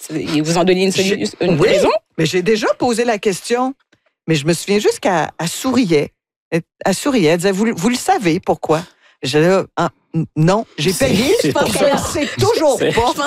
Ils vous ont donné une raison? Mais j'ai déjà posé la question. Mais je me souviens juste qu'elle souriait. Elle souriait. Elle disait, vous le savez pourquoi? J'ai dit, non, j'ai payé. Je pense qu'elle ne sait toujours pas.